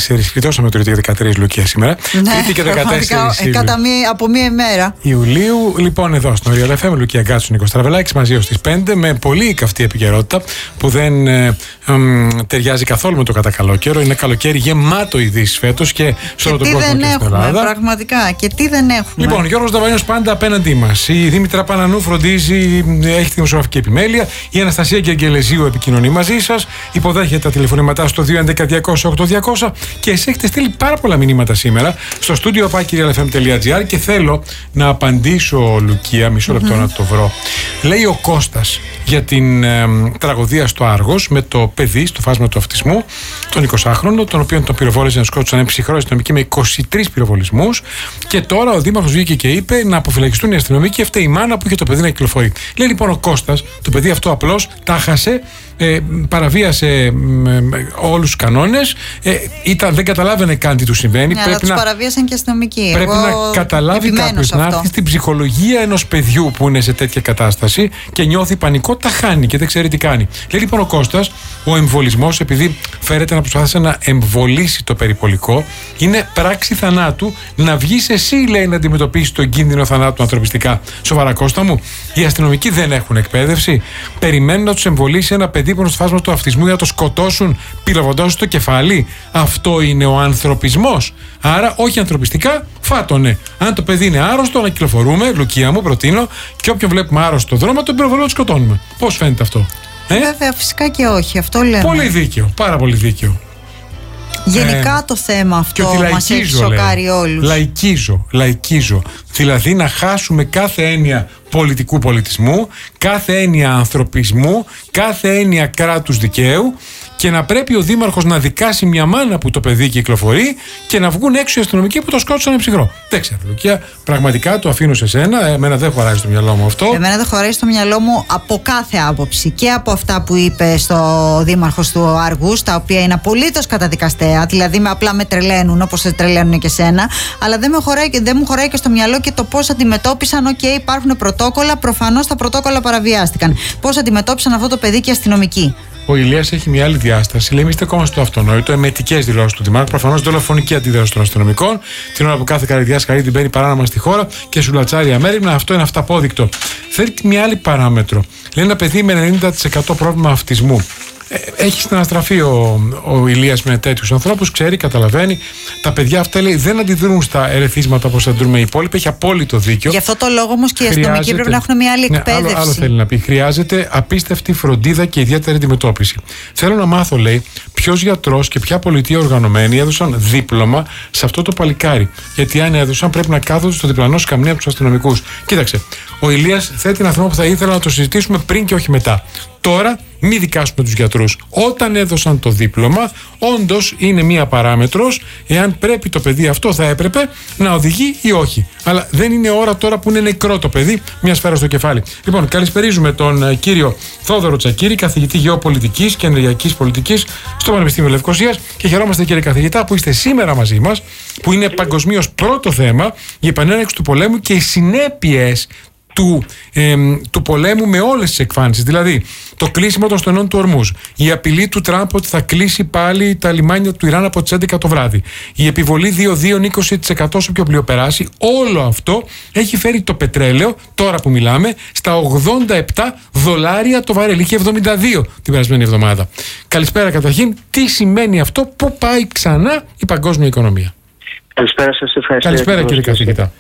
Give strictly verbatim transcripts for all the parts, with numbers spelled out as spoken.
δεκατέσσερις, κλειτώσαμε το δεκατρείς Λουκία σήμερα. Ναι, Τρίτη και δεκατέσσερις ε, κατά μία, από μία ημέρα. Ιουλίου, λοιπόν, εδώ στο Real εφ εμ, Λουκία Γκάτσου, Νίκος Τραβελάκης, μαζί ως τις πέντε, με πολύ καυτή επικαιρότητα που δεν ε, ε, ταιριάζει καθόλου με το κατά καλό καιρό. Είναι καλοκαίρι γεμάτο ειδήσεις φέτος και σε όλο τον κόσμο και στην Ελλάδα. Πραγματικά. Και τι δεν έχουμε. Λοιπόν, Γιώργος Νταβανιός πάντα απέναντί μας. Η Δήμητρα Πανανού φροντίζει, έχει τη δημοσιογραφική επιμέλεια. Η Αναστασία Γεγγελεζίου επικοινωνεί μαζί σας. Υποδέχεται τα τηλεφωνήματά στο δύο έντεκα διακόσια οκτώ διακόσια. Και εσείς έχετε στείλει πάρα πολλά μηνύματα σήμερα στο στούντιο πάκι ρι ελ εφ εμ τελεία τζι άρ και θέλω να απαντήσω, Λουκία, μισό λεπτό mm-hmm. να το βρω. Λέει ο Κώστας για την ε, τραγωδία στο Άργος με το παιδί στο φάσμα του αυτισμού, τον εικοσάχρονο, τον οποίο τον πυροβόλησαν, σκότωσαν ψυχρό αστυνομικοί με είκοσι τρεις πυροβολισμούς. Και τώρα ο Δήμαρχος βγήκε και είπε να αποφυλακιστούν οι αστυνομικοί και φταίει η μάνα που είχε το παιδί να κυκλοφορεί. Λέει λοιπόν ο Κώστας, το παιδί αυτό απλώς τα χάσε, ε, παραβίασε ε, όλους τους κανόνες, ε, ήταν, δεν καταλάβαινε καν τι του συμβαίνει. Ναι, αλλά τους παραβίασαν και αστυνομικοί. Πρέπει Εγώ να καταλάβει κάποιος, να έρθει στην ψυχολογία ενός παιδιού που είναι σε τέτοια κατάσταση και νιώθει πανικό, τα χάνει και δεν ξέρει τι κάνει. Λέει λοιπόν ο Κώστας, ο εμβολισμός, επειδή φέρεται να προσπάθησε να εμβολήσει το περιπολικό, είναι πράξη θανάτου. Να βγεις εσύ, λέει, να αντιμετωπίσεις τον κίνδυνο θανάτου ανθρωπιστικά. Σοβαρά, Κώστα μου, οι αστυνομικοί δεν έχουν εκπαίδευση. Περιμένουν να τους εμβολήσει ένα παιδί που είναι στο φάσμα του αυτισμού για να το σκοτώσουν πυροβολώντας το κεφάλι. Αυτό είναι ο ανθρωπισμός. Άρα, όχι ανθρωπιστικά, φάτονε. Αν το παιδί είναι άρρωστο, να κυκλοφορούμε, Λουκία μου, προτείνω, και όποιον βλέπουμε άρρωστο δρόμο, τον πυροβολούμε, τον σκοτώνουμε. Πώς φαίνεται αυτό? Ε? Βέβαια, φυσικά και όχι. Αυτό λέμε. Πολύ δίκαιο, πάρα πολύ δίκαιο. Γενικά ε, το θέμα αυτό μας έχει σοκάρει όλους. Λαϊκίζω, λαϊκίζω. Δηλαδή να χάσουμε κάθε έννοια πολιτικού πολιτισμού, κάθε έννοια ανθρωπισμού, κάθε έννοια κράτους δικαίου και να πρέπει ο Δήμαρχος να δικάσει μια μάνα που το παιδί κυκλοφορεί και να βγουν έξω οι αστυνομικοί που το σκότωσαν ψυχρό. Δεν ξέρω, Λουκία, πραγματικά το αφήνω σε σένα. Εμένα δεν χωράει στο μυαλό μου αυτό. Εμένα δεν χωράει στο μυαλό μου από κάθε άποψη. Και από αυτά που είπε στο Δήμαρχος του Άργους, τα οποία είναι απολύτως καταδικαστέα, δηλαδή με απλά με τρελαίνουν όπως σε τρελαίνουν και σένα. Αλλά δεν, με χωράει, δεν μου χωράει και στο μυαλό και το πώς αντιμετώπισαν. Οκ, okay, υπάρχουν πρωτόκολλα, προφανώς τα πρωτόκολλα παραβιάστηκαν. Πώς αντιμετώπισαν αυτό το παιδί και οι αστυνομικοί. Ο Ηλίας έχει μια άλλη διάσταση. Λέει: Είμαστε ακόμα στο αυτονόητο, εμετικές δηλώσεις του Δημάρχου. Προφανώς δολοφονική αντίδραση των αστυνομικών. Την ώρα που κάθε καρδιά σκαρί την μπαίνει παράνομα στη χώρα και σου λατσάρει αμέριμνα. Αυτό είναι αυταπόδεικτο. Θέλει μια άλλη παράμετρο. Λέει: Ένα παιδί με ενενήντα τοις εκατό πρόβλημα αυτισμού. Έχει συναναστραφεί ο, ο Ηλίας με τέτοιους ανθρώπους, ξέρει, καταλαβαίνει. Τα παιδιά αυτά, λέει, δεν αντιδρούν στα ερεθίσματα όπως αντιδρούμε οι υπόλοιποι. Έχει απόλυτο δίκιο. Γι' αυτό το λόγο όμως και οι αστυνομικοί πρέπει να έχουν μια άλλη εκπαίδευση. Ναι, άλλο, άλλο θέλει να πει. Χρειάζεται απίστευτη φροντίδα και ιδιαίτερη αντιμετώπιση. Θέλω να μάθω, λέει, ποιος γιατρός και ποια πολιτεία οργανωμένη έδωσαν δίπλωμα σε αυτό το παλικάρι. Γιατί αν έδωσαν, πρέπει να κάθονται στο διπλανό σκαμνί από τους αστυνομικούς. Κοίταξε, ο Ηλίας θέτει ένα θέμα που θα ήθελα να το συζητήσουμε πριν και όχι μετά. Τώρα, μη δικάσουμε τους γιατρούς. Όταν έδωσαν το δίπλωμα, όντως είναι μία παράμετρος εάν πρέπει το παιδί αυτό, θα έπρεπε να οδηγεί ή όχι. Αλλά δεν είναι ώρα τώρα που είναι νεκρό το παιδί, μια σφαίρα στο κεφάλι. Λοιπόν, καλησπερίζουμε τον κύριο Θόδωρο Τσακίρη, καθηγητή γεωπολιτικής και ενεργειακής πολιτικής στο Πανεπιστήμιο Λευκωσίας. Και χαιρόμαστε, κύριε καθηγητά, που είστε σήμερα μαζί μας, που είναι παγκοσμίως πρώτο θέμα η επανέναρξη του πολέμου και οι συνέπειες Του, ε, του πολέμου με όλες τις εκφάνσεις. Δηλαδή, το κλείσιμο των στενών του Ορμούζ, η απειλή του Τραμπ ότι θα κλείσει πάλι τα λιμάνια του Ιράν από τις έντεκα το βράδυ, η επιβολή δύο δύο είκοσι τοις εκατό σε όποιο πλοίο περάσει, όλο αυτό έχει φέρει το πετρέλαιο, τώρα που μιλάμε, στα ογδόντα επτά δολάρια το βαρέλι. Είχε εβδομήντα δύο την περασμένη εβδομάδα. Καλησπέρα καταρχήν. Τι σημαίνει αυτό, πού πάει ξανά η παγκόσμια οικονομία? Καλησπέρα σας, ευχαριστώ. Καλησπέρα, κύριε καθηγητά.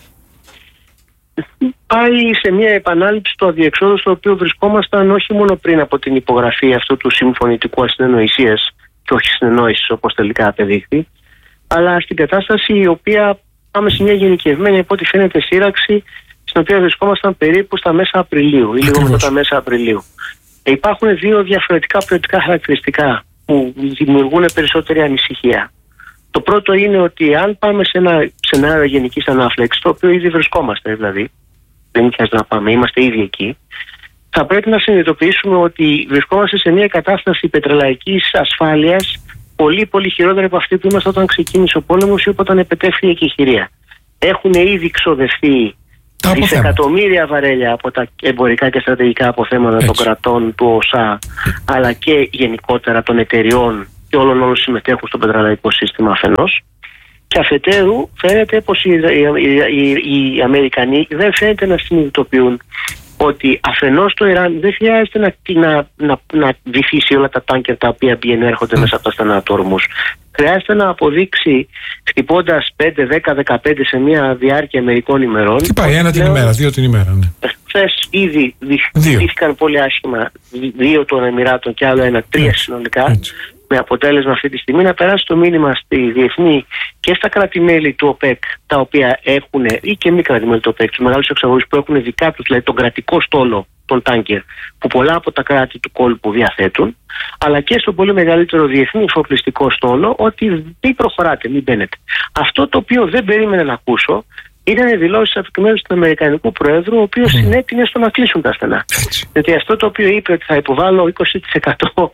Πάει σε μια επανάληψη του αδιεξόδου στο οποίο βρισκόμασταν όχι μόνο πριν από την υπογραφή αυτού του συμφωνητικού ασυνεννοησίας και όχι συνεννόησης όπως τελικά απεδείχθη, αλλά στην κατάσταση η οποία πάμε σε μια γενικευμένη, από ό,τι φαίνεται, σύραξη, στην οποία βρισκόμασταν περίπου στα μέσα Απριλίου ή λίγο μετά τα μέσα Απριλίου. Ε, υπάρχουν δύο διαφορετικά ποιοτικά χαρακτηριστικά που δημιουργούν περισσότερη ανησυχία. Το πρώτο είναι ότι αν πάμε σε ένα σενάριο γενικής ανάφλεξης, το οποίο ήδη βρισκόμαστε δηλαδή, δεν χρειάζεται να πάμε, είμαστε ήδη εκεί, θα πρέπει να συνειδητοποιήσουμε ότι βρισκόμαστε σε μια κατάσταση πετρελαϊκής ασφάλειας πολύ πολύ χειρότερη από αυτή που είμαστε όταν ξεκίνησε ο πόλεμος ή όταν επετέφθη η εκεχηρία. Έχουν ήδη ξοδευτεί δισεκατομμύρια βαρέλια από τα εμπορικά και στρατηγικά αποθέματα των κρατών του ΟΣΑ, αλλά και γενικότερα των εταιριών και όλων όσων συμμετέχουν στο πετρελαϊκό σύστημα αφενός. Και αφετέρου φαίνεται πως οι, οι, οι, οι Αμερικανοί δεν φαίνεται να συνειδητοποιούν ότι αφενός το Ιράν δεν χρειάζεται να, να, να, να βυθίσει όλα τα τάνκερ τα οποία πηγαίνουν έρχονται mm. μέσα από τα στενά του Ορμούζ. Χρειάζεται να αποδείξει χτυπώντας πέντε, δέκα, δεκαπέντε σε μια διάρκεια μερικών ημερών. Τι πάει, ένα την ημέρα, δύο την ημέρα, ναι. Χθες ήδη διχθήκαν πολύ άσχημα δύο των Εμιράτων και άλλο ένα, τρία έτσι, συνολικά. Έτσι. Με αποτέλεσμα αυτή τη στιγμή να περάσει το μήνυμα στη διεθνή και στα κράτη-μέλη του ΟΠΕΚ, τα οποία έχουν, ή και μη κράτη-μέλη του ΟΠΕΚ, τους μεγάλους εξαγωγούς που έχουν δικά τους, δηλαδή τον κρατικό στόλο των τάνκερ, που πολλά από τα κράτη του κόλπου διαθέτουν, αλλά και στο πολύ μεγαλύτερο διεθνή εφοπλιστικό στόλο, ότι μην προχωράτε, μην μπαίνετε. Αυτό το οποίο δεν περίμενα να ακούσω ήταν δηλώσεις από μέρους του Αμερικανικού Προέδρου, ο οποίος mm. συνέτεινε στο να κλείσουν τα στενά. Γιατί αυτό το οποίο είπε ότι θα υποβάλω είκοσι τοις εκατό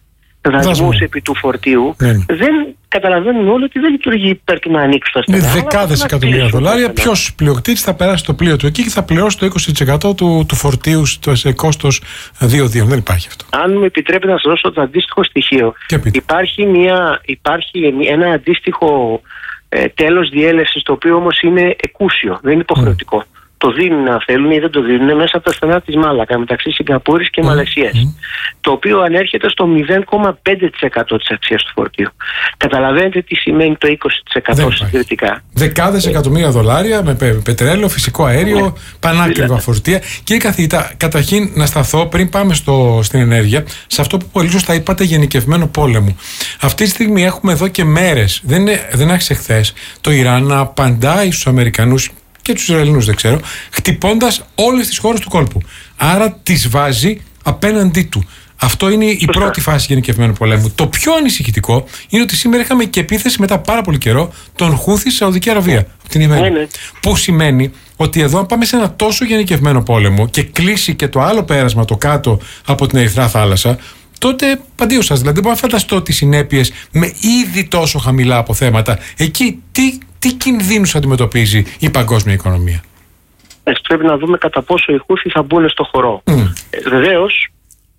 δασμούς επί του φορτίου, mm. δεν καταλαβαίνουν όλοι ότι δεν λειτουργεί υπέρ του να ανοίξουν τα στενά. Με δεκάδες εκατομμύρια δολάρια. Ποιος πλειοκτήτης θα περάσει το πλοίο του εκεί και θα πληρώσει το είκοσι τοις εκατό του, του φορτίου σε κόστος δύο δύο. Δεν υπάρχει αυτό. Αν μου επιτρέπετε να σας δώσω το αντίστοιχο στοιχείο, υπάρχει, μια, υπάρχει ένα αντίστοιχο ε, τέλος διέλευσης, το οποίο όμως είναι εκούσιο, δεν είναι υποχρεωτικό. Mm. Το δίνουν αν θέλουν ή δεν το δίνουν μέσα από τα στενά της Μάλακα μεταξύ Σιγκαπούρης και mm. Μαλαισίας, mm. το οποίο ανέρχεται στο μηδέν κόμμα πέντε τοις εκατό της αξίας του φορτίου. Καταλαβαίνετε τι σημαίνει το είκοσι τοις εκατό συγκριτικά. Δεκάδες εκατομμύρια δολάρια με πε, πετρέλαιο, φυσικό αέριο, mm. πανάκριβα φορτία. Κύριε καθηγητά, καταρχήν να σταθώ πριν πάμε στο, στην ενέργεια, σε αυτό που πολύ σωστά είπατε, γενικευμένο πόλεμο. Αυτή τη στιγμή έχουμε εδώ και μέρες, δεν, δεν άρχισε χθες, το Ιράν να απαντάει στους Αμερικανούς και τους Ισραηλινούς, δεν ξέρω, χτυπώντας όλες τις χώρες του κόλπου. Άρα τις βάζει απέναντί του. Αυτό είναι η πρώτη φάση γενικευμένου πολέμου. Το πιο ανησυχητικό είναι ότι σήμερα είχαμε και επίθεση μετά πάρα πολύ καιρό των Χούθι στη Σαουδική Αραβία, από την Ιεμένη. Ναι, ναι. Που σημαίνει ότι εδώ, αν πάμε σε ένα τόσο γενικευμένο πόλεμο και κλείσει και το άλλο πέρασμα, το κάτω από την Ερυθρά Θάλασσα, τότε παντίω σας. Δηλαδή, δεν μπορώ να φανταστώ τις συνέπειες με ήδη τόσο χαμηλά αποθέματα. Εκεί τι. Τι κινδύνους αντιμετωπίζει η παγκόσμια οικονομία? Έτσι, πρέπει να δούμε κατά πόσο οι Χούθι θα μπουν στο χορό. Mm. Ε, βεβαίως,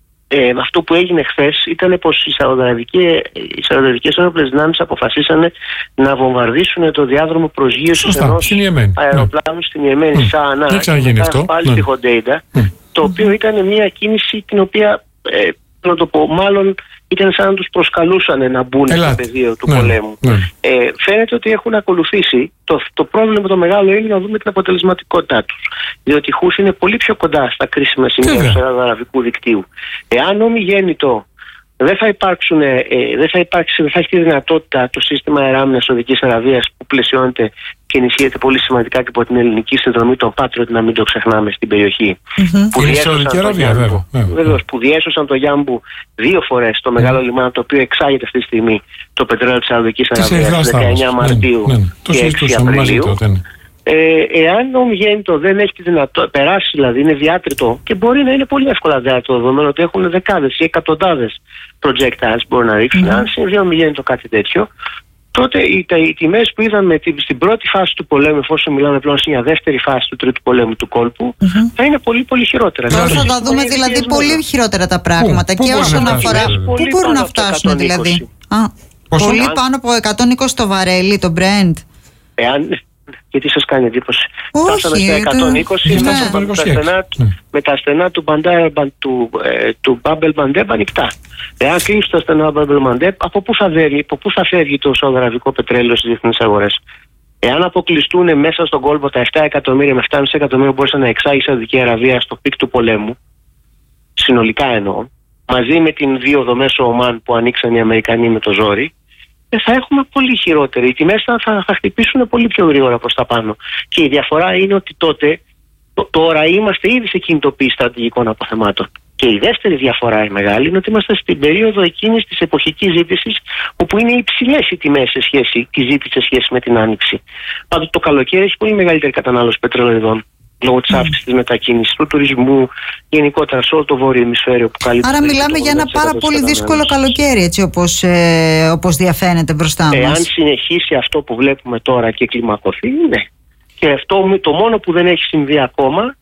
ε, αυτό που έγινε χθες ήταν πως οι Σαουδαραβικές ένοπλες δυνάμεις αποφασίσανε να βομβαρδίσουν το διάδρομο προσγείωσης ενός αεροπλάνου στην Ιεμένη, mm. σαν να ξαναγίνει αυτό. Πάλι στη Χοντέιντα, mm. το οποίο ήταν μια κίνηση την οποία, ε, να το πω, μάλλον ήταν σαν να τους προσκαλούσαν να μπουν Ελάτε. στο πεδίο του ναι, πολέμου. Ναι. Ε, φαίνεται ότι έχουν ακολουθήσει. Το, το πρόβλημα το μεγάλο είναι να δούμε την αποτελεσματικότητά τους. Διότι η Χούθι είναι πολύ πιο κοντά στα κρίσιμα σημεία του αραβικού δικτύου. Εάν ομιγέννητο δεν θα υπάρξουν, ε, δεν θα υπάρξει, δεν θα έχει τη δυνατότητα το σύστημα αεράμινας Σαουδικής Αραβίας που πλαισιώνεται και ενισχύεται πολύ σημαντικά και από την ελληνική συνδρομή των Patriot, να μην το ξεχνάμε, στην περιοχή. Mm-hmm. Που, διέσωσαν Αραβία, βέβαια, βέβαια. Βέβαιως, που διέσωσαν το Γιάμπου δύο φορές το μεγάλο mm. λιμάνι, το οποίο εξάγεται αυτή τη στιγμή το πετρέλαιο της Σαουδικής Αραβίας στις δεκαεννιά Μαρτίου ναι, ναι, ναι. και έξι Απριλίου. Τότε, ναι. Ε, εάν ο ομιγέννητο δεν έχει τη δυνατότητα, περάσει δηλαδή, είναι διάτριτο και μπορεί να είναι πολύ εύκολα διάτριτο, δεδομένου ότι έχουν δεκάδες ή εκατοντάδες projectiles που μπορούν να ρίξουν. Mm-hmm. Αν συμβεί ομιγέννητο κάτι τέτοιο, τότε οι, οι τιμές που είδαμε στην πρώτη φάση του πολέμου, εφόσον μιλάμε πλέον σε μια δεύτερη φάση του τρίτου πολέμου του κόλπου, mm-hmm. θα είναι πολύ πολύ χειρότερα. Τώρα θα τα δούμε δηλαδή πολύ χειρότερα τα πράγματα. Πού, και πού όσον αφορά. Πού μπορούν να φτάσουν δηλαδή? Α, πολύ αν... πάνω από εκατόν είκοσι το βαρέλι, το Brent. Εάν. Γιατί σας κάνει εντύπωση? Φτάσαμε στα εκατόν είκοσι, ναι. με, τα στενά, ναι. με τα στενά του, Μπαντά, του, ε, του Μπάμπελ Μαντέπ ανοιχτά. Εάν κλείσει τα στενά του Μπάμπελ Μαντέπ, από πού θα, φεύγει, από πού θα φεύγει το σαουδαραβικό πετρέλαιο στις διεθνείς αγορές? Εάν αποκλειστούν μέσα στον κόλπο τα επτά εκατομμύρια με επτά κόμμα πέντε εκατομμύρια που μπορούσε να εξάγει η Σαουδική Αραβία στο πικ του πολέμου, συνολικά εννοώ, μαζί με την δύο δομές στο Ομάν που ανοίξαν οι Αμερικανοί με το ζόρι, θα έχουμε πολύ χειρότερη. Οι τιμές θα, θα, θα χτυπήσουν πολύ πιο γρήγορα προς τα πάνω. Και η διαφορά είναι ότι τότε, το, τώρα είμαστε ήδη σε κινητοποίηση στρατηγικών αποθεμάτων. Και η δεύτερη διαφορά η μεγάλη είναι ότι είμαστε στην περίοδο εκείνης της εποχικής ζήτησης, όπου είναι υψηλές οι τιμές σε σχέση, τη ζήτηση σε σχέση με την άνοιξη. Πάντως το καλοκαίρι έχει πολύ μεγαλύτερη κατανάλωση πετρελαιοειδών, λόγω της αύξησης της μετακίνησης, του τουρισμού, γενικότερα σε όλο το βόρειο ημισφαίριο που καλύπτει. Άρα μιλάμε για ένα πάρα πολύ δύσκολο καλοκαίρι, έτσι όπως, ε, όπως διαφαίνεται μπροστά μας. Εάν συνεχίσει αυτό που βλέπουμε τώρα και κλιμακωθεί, ναι. Και αυτό το μόνο που δεν έχει συμβεί ακόμα, το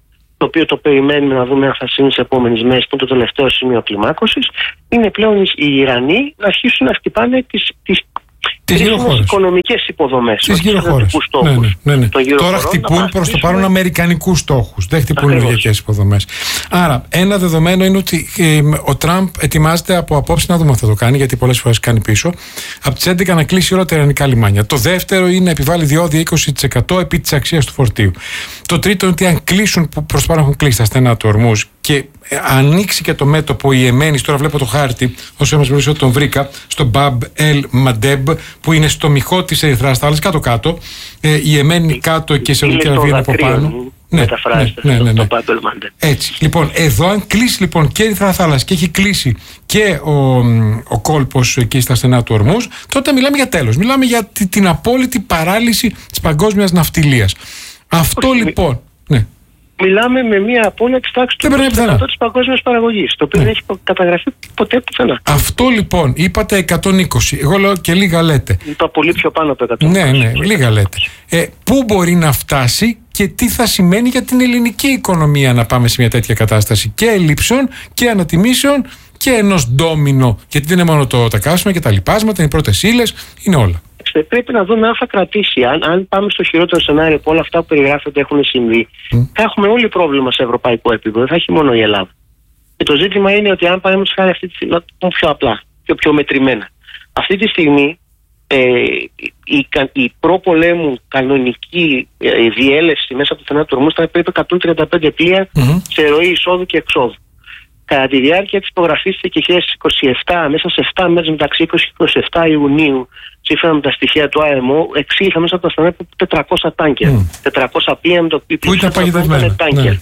το οποίο το περιμένουμε να δούμε αν θα συμβεί τις επόμενες μέρες, που είναι το τελευταίο σημείο κλιμάκωσης, είναι πλέον οι Ιρανοί να αρχίσουν να χτυπάνε τις, τις τις οικονομικές υποδομές. Τις γύρω χώρες. Ναι, ναι, ναι, ναι. Τώρα χτυπούν προς το παρόν αμερικανικούς στόχους. Δεν χτυπούν ευρωπαϊκές υποδομές. Άρα, ένα δεδομένο είναι ότι ε, ο Τραμπ ετοιμάζεται από απόψε, να δούμε αν θα το κάνει, γιατί πολλές φορές κάνει πίσω, από τις έντεκα να κλείσει όλα τα ιρανικά λιμάνια. Το δεύτερο είναι να επιβάλλει διόδια είκοσι τοις εκατό επί της αξίας του φορτίου. Το τρίτο είναι ότι αν κλείσουν, που προς το παρόν έχουν κλείσει τα στενά του Ορμούζ, και ανοίξει και το μέτωπο η Εμένη, τώρα βλέπω το χάρτη, όσο μας μιλήσει ότι τον βρήκα, στο Μπαμπ Ελ Μαντέμπ, που είναι στο μυχό της Ερυθράς θάλασσας, κάτω-κάτω. Ε, η Εμένη κάτω και η Σαουδική Αραβία είναι από πάνω. Ναι, ναι, ναι, ναι, ναι. Έτσι. Λοιπόν, εδώ, αν κλείσει λοιπόν και η Ερυθρά θάλασσα και έχει κλείσει και ο, ο κόλπος εκεί στα στενά του Ορμούζ, τότε μιλάμε για τέλος. Μιλάμε για την απόλυτη παράλυση της παγκόσμιας ναυτιλίας. Αυτό Όχι, λοιπόν. Ναι. Μιλάμε με μια απώλεια της τάξης του είκοσι τοις εκατό της παγκόσμιας παραγωγής, το οποίο ναι. δεν έχει καταγραφεί ποτέ πουθενά. Αυτό λοιπόν, είπατε εκατόν είκοσι. Εγώ λέω και λίγα λέτε. Είπα πολύ πιο πάνω από εκατόν είκοσι. Ναι, ναι, λίγα λέτε. Ε, πού μπορεί να φτάσει και τι θα σημαίνει για την ελληνική οικονομία να πάμε σε μια τέτοια κατάσταση και ελλείψεων και ανατιμήσεων και ενός ντόμινο? Γιατί δεν είναι μόνο το, τα καύσιμα και τα λοιπάσματα, είναι οι πρώτες ύλες, είναι όλα. Πρέπει να δούμε αν θα κρατήσει. Αν, αν πάμε στο χειρότερο σενάριο που όλα αυτά που περιγράφονται έχουν συμβεί, mm. θα έχουμε όλοι πρόβλημα σε ευρωπαϊκό επίπεδο. Δεν θα έχει μόνο η Ελλάδα. Και το ζήτημα είναι ότι αν πάμε χάρη αυτή τη στιγμή, πιο απλά, πιο, πιο μετρημένα. Αυτή τη στιγμή ε, η, η προπολέμου κανονική ε, διέλευση μέσα από το θενά του Ορμούζ ήταν περίπου εκατόν τριάντα πέντε πλοία mm-hmm. σε ροή εισόδου και εξόδου. Κατά τη διάρκεια της υπογραφής της εκεχέας είκοσι επτά, μέσα σε επτά μέρες μεταξύ είκοσι και είκοσι επτά Ιουνίου, σύμφωνα με τα στοιχεία του άι εμ ο, εξήγησα μέσα από τα στενά τετρακόσια τάνκερ. Mm. τετρακόσια πλοία με το οποίο ήταν τάνκερ. Ναι.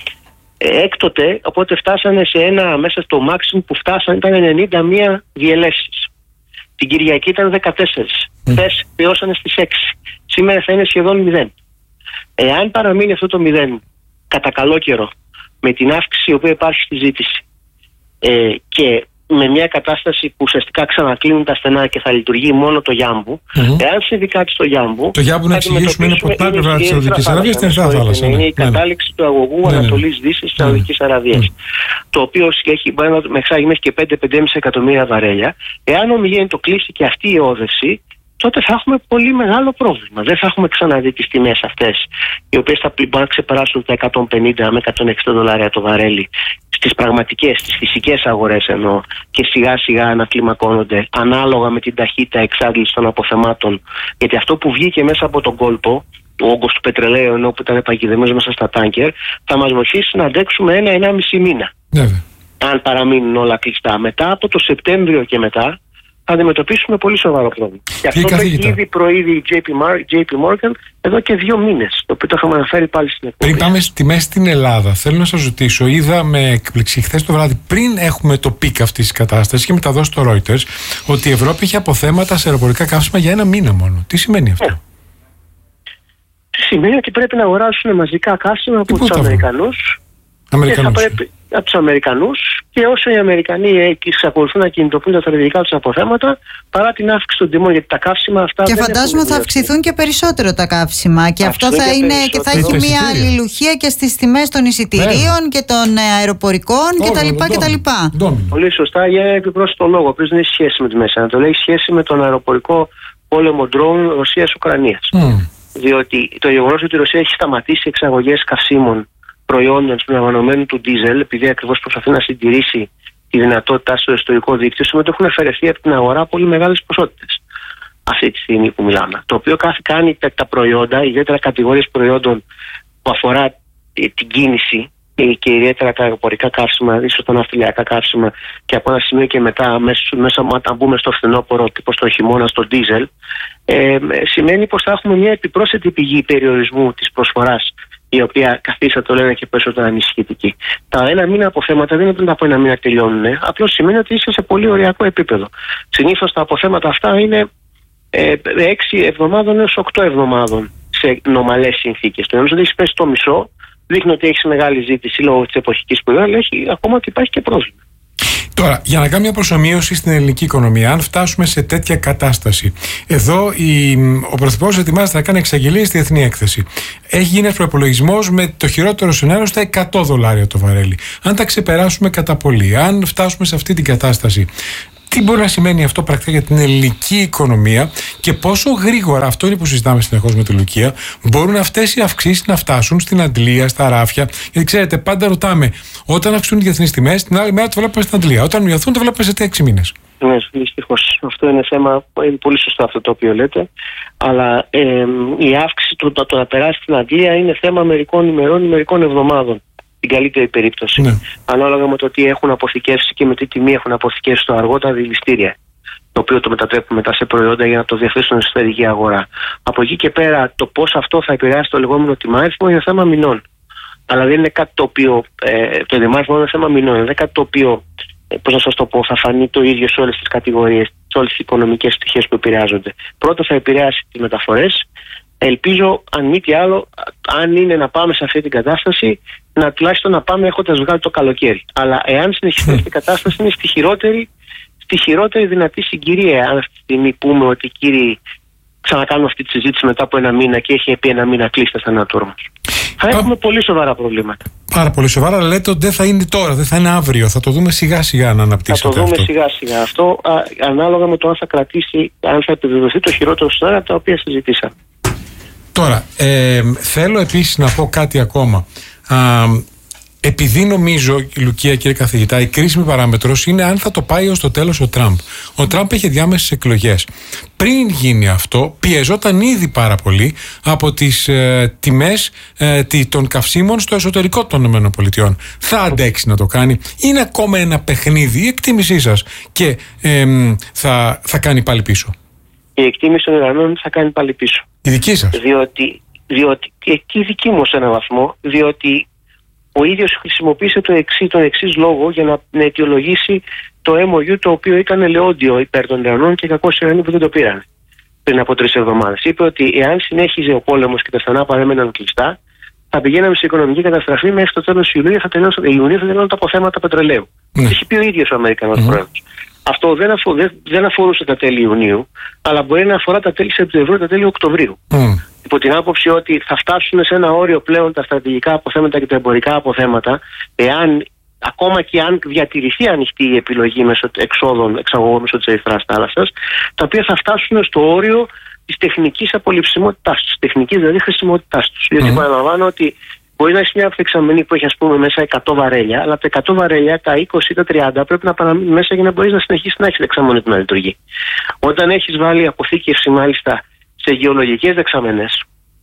Ε, έκτοτε, οπότε φτάσανε σε ένα, μέσα στο maximum που φτάσανε ήταν ενενήντα μία διελεύσεις. Την Κυριακή ήταν δεκατέσσερις. Mm. Χθες πιώσανε στις έξι. Σήμερα θα είναι σχεδόν μηδέν. Εάν παραμείνει αυτό το μηδέν κατά καλό καιρό, με την αύξηση η οποία υπάρχει στη ζήτηση ε, και με μια κατάσταση που ουσιαστικά ξανακλίνουν τα στενά και θα λειτουργεί μόνο το Γιάμπου, mm-hmm. εάν συμβεί κάτι στο Γιάμπου. Το Γιάμπου να εξηγήσουμε είναι από την άλλη πλευρά τη Σαουδικής Αραβίας στην Ερυθρά θάλασσα. Είναι η κατάληξη του αγωγού Ανατολής Δύσης της Σαουδικής Αραβίας. Το οποίο έχει μπορεί να εξάγει μέχρι και πέντε με πέντε κόμμα πέντε εκατομμύρια βαρέλια. Εάν ομιγένει το κλείσει και αυτή η όδευση, τότε θα έχουμε πολύ μεγάλο πρόβλημα. Δεν θα έχουμε ξαναδεί τις τιμές αυτές, οι οποίες θα μπορούν να ξεπεράσουν τα εκατόν πενήντα με εκατόν εξήντα δολάρια το βαρέλι στις πραγματικές, στις φυσικές αγορές εννοώ, και σιγά σιγά να κλιμακώνονται ανάλογα με την ταχύτητα εξάντλησης των αποθεμάτων. Γιατί αυτό που βγήκε μέσα από τον κόλπο, ο όγκος του πετρελαίου ενώ που ήταν παγιδεμένος μέσα στα τάνκερ, θα μας βοηθήσει να αντέξουμε ένα ενάμιση μήνα. Yeah. Αν παραμείνουν όλα κλειστά. Μετά από το Σεπτέμβριο και μετά, θα αντιμετωπίσουμε πολύ σοβαρό πρόβλημα. Και αυτό το έχει ήδη προείδει η τζέι πι Morgan εδώ και δύο μήνες, το οποίο το είχαμε αναφέρει πάλι στην εκπομπή. Πριν πάμε στη μέση στην Ελλάδα, θέλω να σας ρωτήσω, είδα με έκπληξη χθες το βράδυ, πριν έχουμε το πικ αυτής της κατάστασης και μεταδώσει στο Reuters, ότι η Ευρώπη είχε αποθέματα σε αεροπορικά καύσιμα για ένα μήνα μόνο. Τι σημαίνει αυτό? Ε. Σημαίνει ότι πρέπει να αγοράσουν μαζικά καύσιμα από τους Αμερικανούς. Αμερικανούς. Και θα πρέπει από τους Αμερικανούς, και όσο οι Αμερικανοί εξακολουθούν να κινητοποιούν τα στρατηγικά τους αποθέματα, παρά την αύξηση των τιμών, γιατί τα καύσιμα αυτά. Και φαντάζομαι θα αυξηθούν και περισσότερο τα καύσιμα. Και αυτό θα είναι και θα έχει μια αλληλουχία και στις τιμές των εισιτηρίων yeah. και των αεροπορικών κτλ. Πολύ σωστά, για ένα επιπρόσθετο λόγο, ο οποίος δεν έχει σχέση με τη Μέση Ανατολή, έχει σχέση με τον αεροπορικό πόλεμο ντρόουν Ρωσίας-Ουκρανίας. Mm. Διότι το γεγονός ότι η Ρωσία έχει σταματήσει εξαγωγές καυσίμων προϊόντων συμπεριλαμβανομένου του ντίζελ, επειδή ακριβώς προσπαθεί να συντηρήσει τη δυνατότητά στο ιστορικό δίκτυο, σημαίνει ότι έχουν αφαιρεθεί από την αγορά πολύ μεγάλες ποσότητες αυτή τη στιγμή που μιλάμε. Το οποίο κάνει τα προϊόντα, ιδιαίτερα κατηγορίες προϊόντων που αφορά την κίνηση και ιδιαίτερα τα αεροπορικά καύσιμα, ίσως τα ναυτιλιακά καύσιμα, και από ένα σημείο και μετά, μέσα, μέσα όταν μπούμε στο φθινόπωρο, τύπο στο χειμώνα, στο ντίζελ, ε, σημαίνει πως θα έχουμε μια επιπρόσθετη πηγή περιορισμού της προσφοράς, η οποία καθίσα το λένε και περισσότερο ανησυχητική. Τα ένα μήνα αποθέματα δεν είναι πριν από ένα μήνα τελειώνουν. Απλώς σημαίνει ότι είσαι σε πολύ ωριακό επίπεδο. Συνήθως τα αποθέματα αυτά είναι ε, έξι εβδομάδων έως οκτώ εβδομάδων σε νομαλές συνθήκες. Το ότι έχει πέσει το μισό δείχνει ότι έχει μεγάλη ζήτηση λόγω της εποχικής που είναι, αλλά έχει ακόμα ότι υπάρχει και πρόβλημα. Τώρα, για να κάνουμε μια προσομοίωση στην ελληνική οικονομία, αν φτάσουμε σε τέτοια κατάσταση, εδώ η, ο Πρωθυπουργός ετοιμάζεται να κάνει εξαγγελία στη Διεθνή Έκθεση. Έχει γίνει ένας προϋπολογισμός με το χειρότερο σενάριο στα εκατό δολάρια το βαρέλι. Αν τα ξεπεράσουμε κατά πολύ, αν φτάσουμε σε αυτή την κατάσταση, τι μπορεί να σημαίνει αυτό πρακτικά για την ελληνική οικονομία και πόσο γρήγορα, αυτό είναι που συζητάμε συνεχώς με τη Λουκία, μπορούν αυτές οι αυξήσεις να φτάσουν στην αντλία, στα ράφια. Γιατί ξέρετε, πάντα ρωτάμε, όταν αυξούν οι διεθνείς τιμές, την άλλη μέρα το βλέπουμε στην αντλία. Όταν μειωθούν, το βλέπουμε σε έξι μήνες. Ναι, δυστυχώς. Αυτό είναι θέμα, είναι πολύ σωστό αυτό το οποίο λέτε. Αλλά ε, η αύξηση του το, το να περάσει στην αντλία είναι θέμα μερικών ημερών ή μερικών εβδομάδων. Στην καλύτερη περίπτωση. Ναι. Ανάλογα με το τι έχουν αποθηκεύσει και με τι τιμή έχουν αποθηκεύσει στο αργό τα δηληστήρια. Το οποίο το μετατρέπουν μετά σε προϊόντα για να το διαθέσουν στην εσωτερική αγορά. Από εκεί και πέρα, το πώς αυτό θα επηρεάσει το λεγόμενο τιμάριθμο είναι θέμα μηνών. Αλλά δεν είναι κάτι το οποίο. Ε, το τιμάριθμο είναι θέμα μηνών. Δεν είναι κάτι το οποίο, ε, πώς να σας το πω, θα φανεί το ίδιο σε όλες τις κατηγορίες, σε όλες τις οικονομικές πτυχές που επηρεάζονται. Πρώτα θα επηρεάσει τις μεταφορές. Ελπίζω, αν μη τι άλλο, αν είναι να πάμε σε αυτή την κατάσταση, να τουλάχιστον να πάμε έχοντας βγάλει το καλοκαίρι. Αλλά εάν συνεχιστεί αυτή η κατάσταση, είναι στη χειρότερη, στη χειρότερη δυνατή συγκυρία. Αν αυτή τη στιγμή πούμε ότι, κύριοι, ξανακάνουμε αυτή τη συζήτηση μετά από ένα μήνα και έχει επί ένα μήνα κλείσει τα θανατόρμος. Θα έχουμε πολύ σοβαρά προβλήματα. Πάρα πολύ σοβαρά, αλλά λέτε ότι δεν θα είναι τώρα, δεν θα είναι αύριο. Θα το δούμε σιγά σιγά να αναπτύσσεται. Θα το δούμε αυτό. σιγά σιγά αυτό, α, ανάλογα με το αν θα κρατήσει, αν θα επιβεβαιωθεί το χειρότερο σενάριο από τα οποία συζητήσαμε. Τώρα, ε, θέλω επίσης να πω κάτι ακόμα. Α, επειδή νομίζω, Λουκία, κύριε καθηγητά, η κρίσιμη παράμετρος είναι αν θα το πάει ως το τέλος ο Τραμπ. Ο Τραμπ είχε διάμεσες εκλογές. Πριν γίνει αυτό, πιεζόταν ήδη πάρα πολύ από τις ε, τιμές ε, των καυσίμων στο εσωτερικό των ΗΠΑ. Θα αντέξει να το κάνει? Είναι ακόμα ένα παιχνίδι, η εκτίμησή σας, και ε, θα, θα κάνει πάλι πίσω? Η εκτίμηση των Ιρανών θα κάνει πάλι πίσω. Η δική σας? Διότι, διότι και η δική μου σε έναν βαθμό, διότι ο ίδιος χρησιμοποίησε το εξή, τον εξής λόγο για να, να αιτιολογήσει το εμ ο γιου, το οποίο ήταν ελαιόντιο υπέρ των Ιρανών και κακώς οι Ιρανοί που δεν το πήραν πριν από τρεις εβδομάδες. Είπε ότι εάν συνέχιζε ο πόλεμος και τα στενά παρέμεναν κλειστά, θα πηγαίναμε σε οικονομική καταστραφή μέχρι το τέλος του Ιουλίου, θα τελειώνουν τα αποθέματα πετρελαίου. Mm. Έχει πει ο ίδιος ο Αμερικανός mm. πρόεδρος. Αυτό δεν, αφο, δεν, δεν αφορούσε τα τέλη Ιουνίου, αλλά μπορεί να αφορά τα τέλη Σεπτεμβρίου, τα τέλη Οκτωβρίου. Mm. Υπό την άποψη ότι θα φτάσουν σε ένα όριο πλέον τα στρατηγικά αποθέματα και τα εμπορικά αποθέματα, εάν, ακόμα και αν διατηρηθεί ανοιχτή η επιλογή μέσω εξόδων, εξαγωγών μέσω της Ερυθράς θάλασσας, τα οποία θα φτάσουν στο όριο της τεχνικής απολυψιμότητάς τους, τεχνικής δηλαδή χρησιμότητάς τους. Mm. Διότι παραλαμβάνω ότι μπορεί να έχει μια αυθεξαμενή που έχει, ας πούμε, μέσα εκατό βαρέλια, αλλά από τα εκατό βαρέλια, τα είκοσι ή τα τριάντα πρέπει να παραμείνουν μέσα για να μπορεί να συνεχίσει να έχει δεξαμενή που να λειτουργεί. Όταν έχει βάλει αποθήκευση, μάλιστα, σε γεωλογικές δεξαμενές,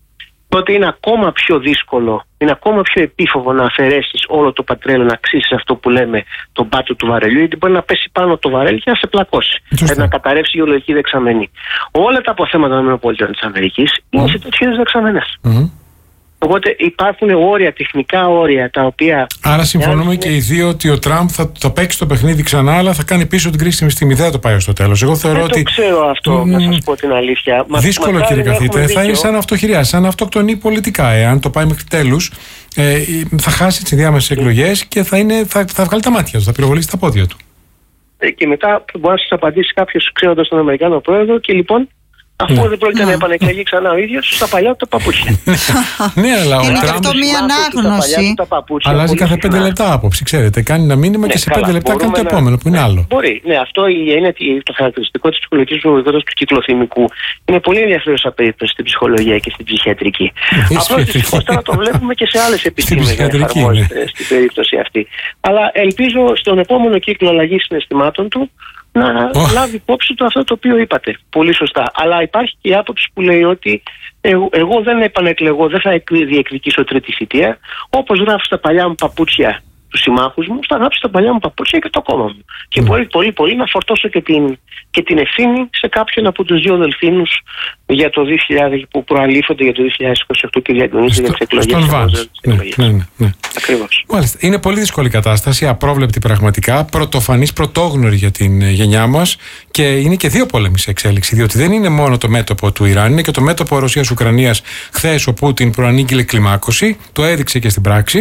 τότε είναι ακόμα πιο δύσκολο, είναι ακόμα πιο επίφοβο να αφαιρέσεις όλο το πατρέλαιο, να αξίσεις αυτό που λέμε τον πάτο του βαρελιού, γιατί μπορεί να πέσει πάνω το βαρέλι και να σε πλακώσει, δηλαδή να καταρρεύσει η γεωλογική δεξαμενή. Όλα τα αποθέματα των ΗΠΑ είναι σε τέτοιες δεξαμενές. Mm-hmm. Οπότε υπάρχουν όρια, τεχνικά όρια, τα οποία. Άρα συμφωνούμε είναι... και οι δύο ότι ο Τραμπ θα, θα παίξει το παιχνίδι ξανά, αλλά θα κάνει πίσω την κρίσιμη στιγμή. Δεν θα το πάει στο τέλος. Εγώ θεωρώ δεν ότι. Δεν το ξέρω αυτό, mm, να σας πω την αλήθεια. Δύσκολο, μα, κύριε καθηγητέ. Θα είναι σαν αυτοχειρία, σαν αυτοκτονεί πολιτικά. Εάν το πάει μέχρι τέλους, ε, θα χάσει τις διάμεσες εκλογές και θα, είναι, θα, θα βγάλει τα μάτια του, θα πυροβολήσει τα πόδια του. Ε, και μετά μπορεί να σας απαντήσει κάποιος ξέροντας τον Αμερικάνο πρόεδρο και λοιπόν. Αφού ναι. δεν πρόκειται ναι. να επανεκλεγεί ξανά ο ίδιος στα παλιά του τα παπούτσια. Ναι, αλλά ο είναι Τραμπ. αυτό μία ανάγνωση. Αλλάζει κάθε πέντε λεπτά άποψη, ξέρετε. Κάνει ένα μήνυμα ναι, και σε καλά, πέντε λεπτά κάνει το επόμενο που είναι ναι, άλλο. Μπορεί. Ναι, αυτό είναι το χαρακτηριστικό της ψυχολογικής προβληματικότητας του κυκλοθυμικού. Είναι πολύ ενδιαφέρουσα περίπτωση στην ψυχολογία και στην ψυχιατρική. Απλώς δυστυχώς τώρα το βλέπουμε και σε άλλες επιστήμες να εφαρμόζεται στην περίπτωση αυτή. Αλλά ελπίζω στον επόμενο κύκλο αλλαγής συναισθημάτων του να oh. λάβει υπόψη του αυτό το οποίο είπατε. Πολύ σωστά. Αλλά υπάρχει και η άποψη που λέει ότι εγώ, εγώ δεν επανεκλεγώ, δεν θα διεκδικήσω τρίτη θητεία. Όπως γράφω στα παλιά μου παπούτσια τους συμμάχους μου, θα γράψω στα παλιά μου παπούτσια και το κόμμα μου. Mm. Και πολύ, πολύ, πολύ να φορτώσω και την, και την ευθύνη σε κάποιον από τους δύο δελφίνους για το δύο χιλιάδες, που προαλήφονται για το δύο χιλιάδες είκοσι οκτώ και διαγωνίζονται για τις εκλογές. Ναι, ναι, ναι, ναι. Ακριβώς. Μάλιστα. Είναι πολύ δύσκολη κατάσταση, απρόβλεπτη πραγματικά, πρωτοφανής, πρωτόγνωρη για την γενιά μας και είναι και δύο πόλεμοι σε εξέλιξη. Διότι δεν είναι μόνο το μέτωπο του Ιράν, είναι και το μέτωπο Ρωσίας-Ουκρανίας. Χθες ο Πούτιν προανήγγειλε κλιμάκωση, το έδειξε και στην πράξη.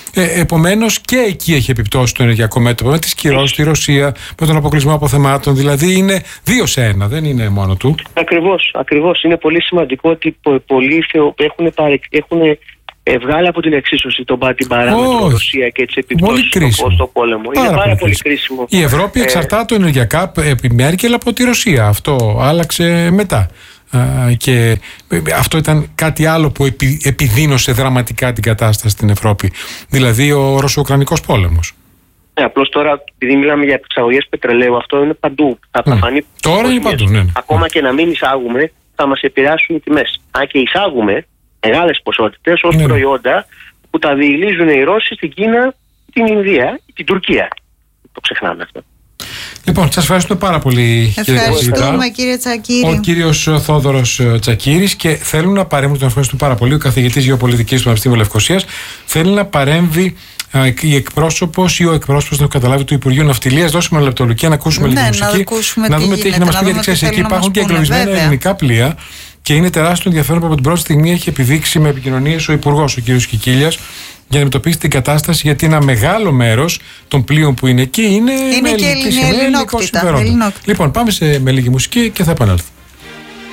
Ε, επομένως και εκεί έχει επιπτώσει το ενεργειακό μέτωπο με τις κυρώσεις στη Ρωσία, με τον αποκλεισμό αποθεμάτων. Δηλαδή είναι δύο σε ένα, δεν είναι μόνο του. Ακριβώς, ακριβώς. Είναι πολύ σημαντικό ότι πολλοί έχουν, παρε... έχουν βγάλει από την εξίσωση τον την παράμετρο oh, Ρωσία και τις επιπτώσεις στο, στο πόλεμο. Πάρα είναι πάρα πολύ, πολύ κρίσιμο. Η Ευρώπη εξαρτάται ε... ενεργειακά επί Μέρκελ από τη Ρωσία. Αυτό άλλαξε μετά. Uh, και αυτό ήταν κάτι άλλο που επι, επιδίνωσε δραματικά την κατάσταση στην Ευρώπη, δηλαδή ο Ρωσο-Ουκρανικός πόλεμος. Ναι, απλώς τώρα επειδή μιλάμε για εξαγωγές πετρελαίου, αυτό είναι παντού. Θα mm. φανεί τώρα είναι παντού, ναι. Ακόμα mm. και να μην εισάγουμε θα μας επηρεάσουν οι τιμές. Αν και εισάγουμε μεγάλες ποσότητες ως ναι, προϊόντα που τα διηλίζουν οι Ρώσοι στην Κίνα, την Ινδία, την Τουρκία. Το ξεχνάμε αυτό. Λοιπόν, σας ευχαριστούμε πάρα πολύ. Ευχαριστούμε κύριε Τσακίρη. Ο κύριος Θόδωρος Τσακίρης, και θέλουν να παρέμβουν, τον ευχαριστούμε πάρα πολύ, ο καθηγητής γεωπολιτικής του Πανεπιστήμιου Λευκωσίας, θέλει να παρέμβει α, η εκπρόσωπος ή ο εκπρόσωπος, δεν έχω καταλάβει, του Υπουργείου Ναυτιλίας. Δώσουμε ένα λεπτό, Λουκία, να ακούσουμε ναι, λίγο να μουσική. Να, να δούμε τι έχει να μας πει, γιατί ξέρεις, εκεί υπάρχουν και εγκλωβισμένα ελληνικά πλοία. Και είναι τεράστιο ενδιαφέρον που από την πρώτη στιγμή έχει επιδείξει με επικοινωνίες ο Υπουργός, ο κ. Κικίλιας, για να αντιμετωπίσει την κατάσταση, γιατί ένα μεγάλο μέρος των πλοίων που είναι εκεί είναι, είναι με και ελληνικό συμφέρον. Λοιπόν, πάμε σε, με λίγη μουσική και θα επανέλθουμε.